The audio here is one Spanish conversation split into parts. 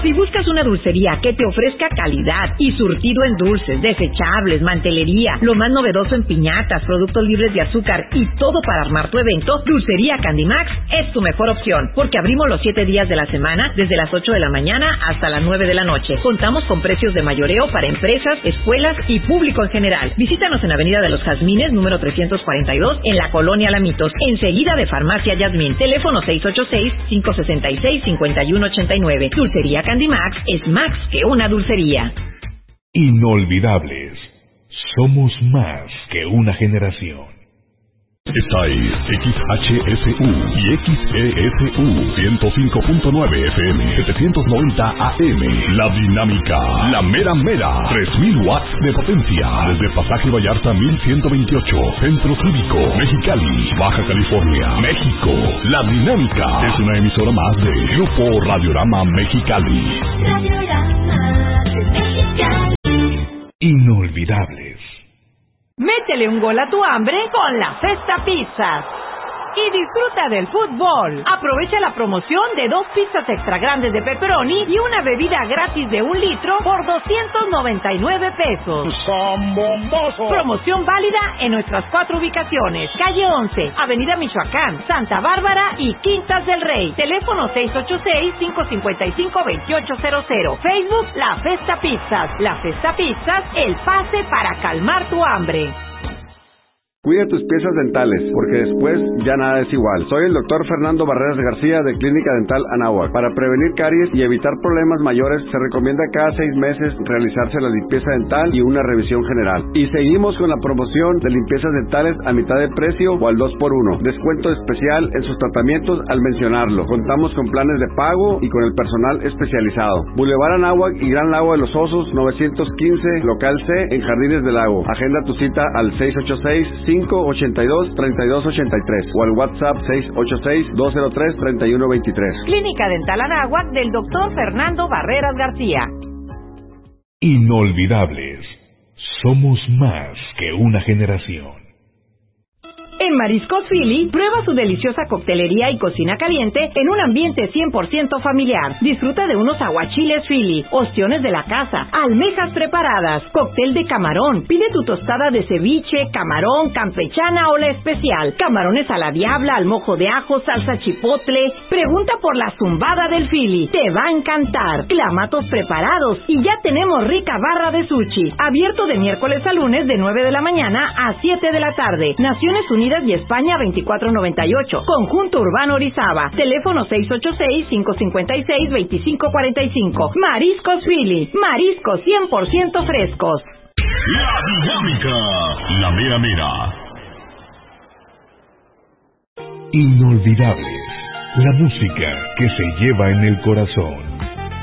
Si buscas una dulcería que te ofrezca calidad y surtido en dulces, desechables, mantelería, lo más novedoso en piñatas, productos libres de azúcar y todo para armar tu evento, Dulcería Candimax es tu mejor opción, porque abrimos los 7 días de la semana desde las 8 de la mañana hasta las 9 de la noche. Contamos con precios de mayoreo para empresas, escuelas y público en general. Visítanos en Avenida de los Jazmines, número 342, en la Colonia Lamitos, enseguida de Farmacia Yasmín. Teléfono 686-566-5189. Dulcería Candimax es más que una dulcería. Inolvidables. Somos más que una generación. Esta es XHSU y XESU 105.9 FM 790 AM. La Dinámica, la mera mera, 3000 watts de potencia. Desde Pasaje Vallarta 1128, Centro Cívico, Mexicali, Baja California, México. La Dinámica es una emisora más de Grupo Radiorama Mexicali. Inolvidables. Métele un gol a tu hambre con la Festa Pizzas. Y disfruta del fútbol. Aprovecha la promoción de 2 pizzas extra grandes de pepperoni y una bebida gratis de 1 litro por 299 pesos. ¡Zambomboso! Promoción válida en nuestras 4 ubicaciones: Calle 11, Avenida Michoacán, Santa Bárbara y Quintas del Rey. Teléfono 686-555-2800. Facebook La Festa Pizzas. La Festa Pizzas, el pase para calmar tu hambre. Cuida tus piezas dentales, porque después ya nada es igual. Soy el doctor Fernando Barreras García de Clínica Dental Anáhuac. Para prevenir caries y evitar problemas mayores, se recomienda cada 6 meses realizarse la limpieza dental y una revisión general. Y seguimos con la promoción de limpiezas dentales a mitad de precio o al 2x1. Descuento especial en sus tratamientos al mencionarlo. Contamos con planes de pago y con el personal especializado. Boulevard Anáhuac y Gran Lago de los Osos, 915, local C, en Jardines del Lago. Agenda tu cita al 686-582-3283 o al WhatsApp 686-203-3123. Clínica Dental Anáhuac del doctor Fernando Barreras García. Inolvidables. Somos más que una generación. En Mariscos Philly, prueba su deliciosa coctelería y cocina caliente en un ambiente 100% familiar. Disfruta de unos aguachiles Philly, ostiones de la casa, almejas preparadas, cóctel de camarón. Pide tu tostada de ceviche, camarón, campechana o la especial. Camarones a la diabla, al mojo de ajo, salsa chipotle. Pregunta por la zumbada del Philly. Te va a encantar. Clamatos preparados y ya tenemos rica barra de sushi. Abierto de miércoles a lunes de 9 de la mañana a 7 de la tarde. Naciones Unidas y España 2498. Conjunto Urbano Orizaba. Teléfono 686-556-2545. Mariscos Philly. Mariscos 100% frescos. La Dinámica, la mera mera. Inolvidables. La música que se lleva en el corazón.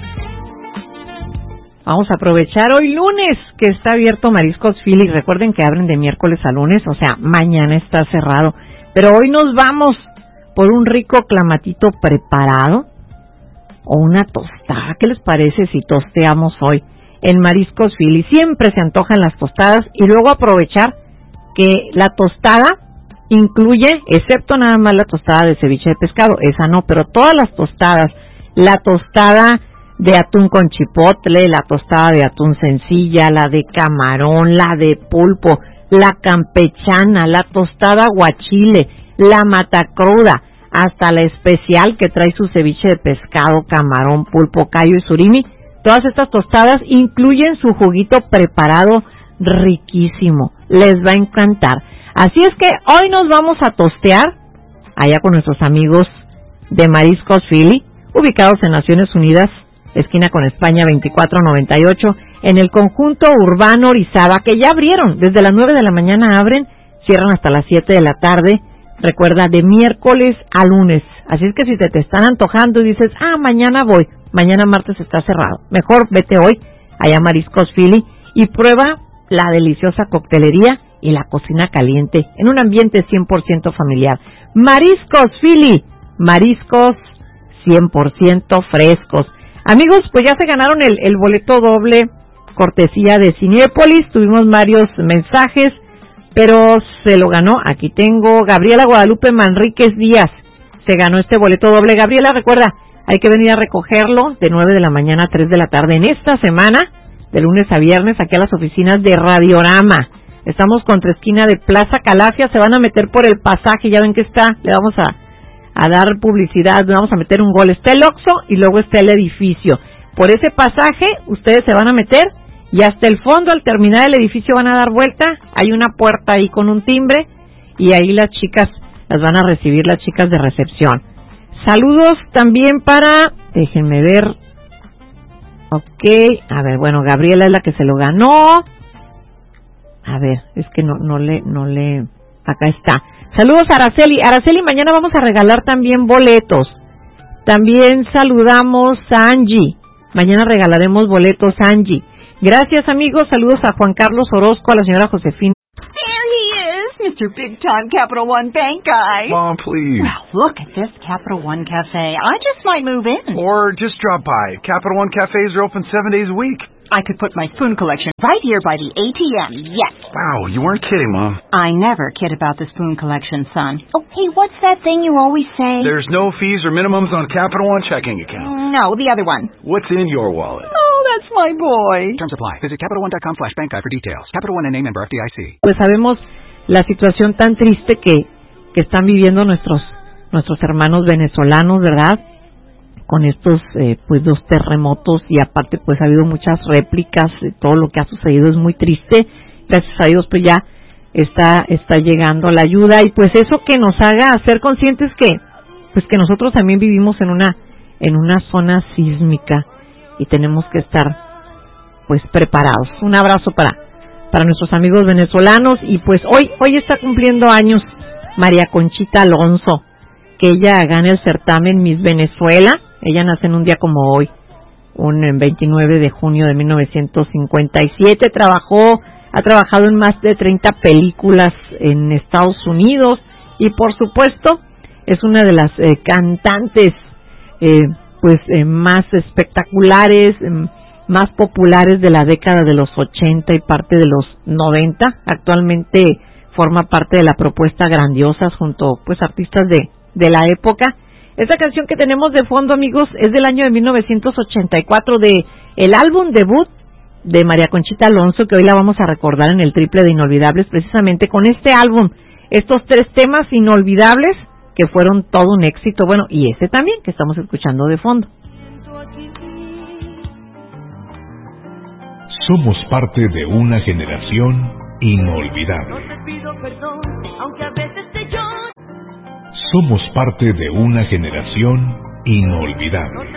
Vamos a aprovechar hoy lunes que está abierto Mariscos Philly. Recuerden que abren de miércoles a lunes, o sea, mañana está cerrado. Pero hoy nos vamos por un rico clamatito preparado o una tostada. ¿Qué les parece si tosteamos hoy en Mariscos Philly? Siempre se antojan las tostadas y luego aprovechar que la tostada incluye, excepto nada más la tostada de ceviche de pescado, esa no, pero todas las tostadas, la tostada de atún con chipotle, la tostada de atún sencilla, la de camarón, la de pulpo, la campechana, la tostada aguachile, la matacruda, hasta la especial que trae su ceviche de pescado, camarón, pulpo, callo y surimi. Todas estas tostadas incluyen su juguito preparado riquísimo. Les va a encantar. Así es que hoy nos vamos a tostear allá con nuestros amigos de Mariscos Philly, ubicados en Naciones Unidas, esquina con España 2498, en el conjunto urbano Orizaba, que ya abrieron, desde las 9 de la mañana abren, cierran hasta las 7 de la tarde, recuerda, de miércoles a lunes. Así es que si te están antojando y dices, mañana voy, mañana martes está cerrado, mejor vete hoy allá a Mariscos Philly y prueba la deliciosa coctelería y la cocina caliente en un ambiente 100% familiar. Mariscos Philly, mariscos 100% frescos. Amigos, pues ya se ganaron el boleto doble cortesía de Cinépolis. Tuvimos varios mensajes, pero se lo ganó. Aquí tengo Gabriela Guadalupe Manríquez Díaz. Se ganó este boleto doble. Gabriela, recuerda, Hay que venir a recogerlo de 9 de la mañana a 3 de la tarde en esta semana, de lunes a viernes, aquí a las oficinas de Radiorama. Estamos contra esquina de Plaza Calafia, se van a meter por el pasaje, ya ven que está, le vamos a dar publicidad, le vamos a meter un gol. Está el Oxxo y luego está el edificio. Por ese pasaje ustedes se van a meter y hasta el fondo, al terminar el edificio, van a dar vuelta. Hay una puerta ahí con un timbre y ahí las chicas las van a recibir, las chicas de recepción. Saludos también para, déjenme ver, ok, a ver, bueno, Gabriela es la que se lo ganó. A ver, es que no le, acá está. Saludos a Araceli. Araceli, mañana vamos a regalar también boletos. También saludamos a Angie. Mañana regalaremos boletos, Angie. Gracias, amigos. Saludos a Juan Carlos Orozco, a la señora Josefina. There he is, Mr. Big Time Capital One Bank Guy. Mom, please. Well, look at this Capital One Cafe. I just might move in. Or just drop by. Capital One cafes are open 7 days a week. I could put my spoon collection right here by the ATM, yes. Wow, you weren't kidding, Mom. I never kid about the spoon collection, son. Oh, hey, what's that thing you always say? There's no fees or minimums on Capital One checking accounts. No, the other one. What's in your wallet? Oh, that's my boy. Terms apply. Visit CapitalOne.com/bankguide for details. Capital One and name member FDIC. Pues sabemos la situación tan triste que están viviendo nuestros hermanos venezolanos, ¿verdad? Con estos pues 2 terremotos y aparte pues ha habido muchas réplicas, todo lo que ha sucedido es muy triste. Gracias a Dios pues ya está llegando la ayuda y pues eso que nos haga ser conscientes que nosotros también vivimos en una zona sísmica y tenemos que estar pues preparados. Un abrazo para nuestros amigos venezolanos y pues hoy está cumpliendo años María Conchita Alonso, que ella gana el certamen Miss Venezuela. Ella nace en un día como hoy, un 29 de junio de 1957. Ha trabajado en más de 30 películas en Estados Unidos y por supuesto es una de las cantantes más espectaculares, más populares de la década de los 80 y parte de los 90. Actualmente forma parte de la propuesta Grandiosas junto pues artistas de la época. Esta canción que tenemos de fondo, amigos, es del año de 1984 de el álbum debut de María Conchita Alonso, que hoy la vamos a recordar en el triple de Inolvidables, precisamente con este álbum, estos 3 temas inolvidables que fueron todo un éxito, bueno, y ese también que estamos escuchando de fondo. Somos parte de una generación inolvidable. Somos parte de una generación inolvidable.